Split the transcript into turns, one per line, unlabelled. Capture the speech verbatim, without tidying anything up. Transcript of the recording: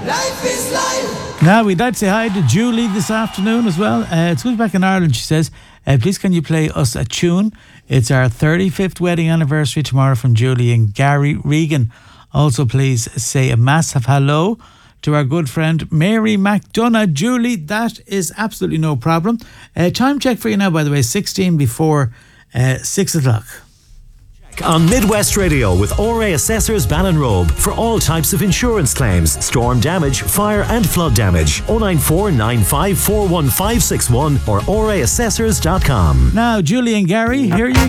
Life is life.
Now, we'd like to say hi to Julie this afternoon as well. Uh, it's back in Ireland, she says. Uh, please can you play us a tune? It's our thirty-fifth wedding anniversary tomorrow from Julie and Gary Regan. Also, please say a massive hello to our good friend Mary McDonough. Julie, that is absolutely no problem. Uh, time check for you now, by the way, sixteen before uh, six o'clock.
On Midwest Radio with O R A Assessors Ballinrobe for all types of insurance claims, storm damage, fire and flood damage. oh nine four nine five four one five six one or O R A assessors dot com.
Now, Julie and Gary, here you go.